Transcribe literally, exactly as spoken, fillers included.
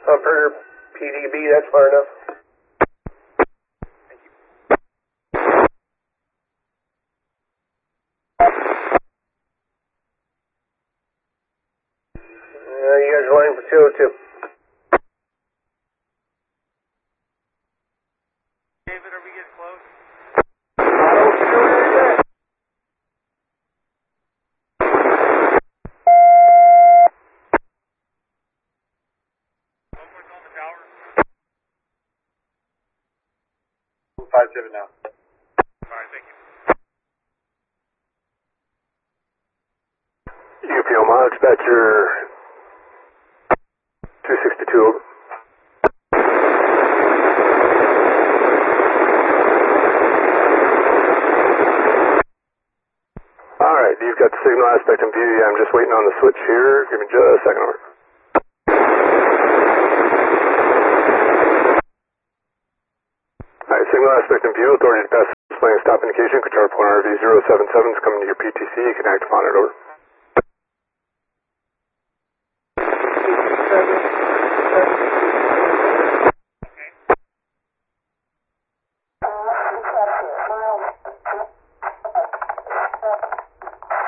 Humper, P D B, that's far enough. Uh, you guys are lining for two oh two. David, are we getting close? five seven now. Alright, thank you. U P Omaha, dispatcher two sixty-two, over. Alright, you've got the signal aspect in view. Yeah, I'm just waiting on the switch here. Give me just a second, over. Alright, signal aspect in view. Authority to pass displaying stop indication. Control point R V zero seven seven is coming to your P T C. You can act upon it, over.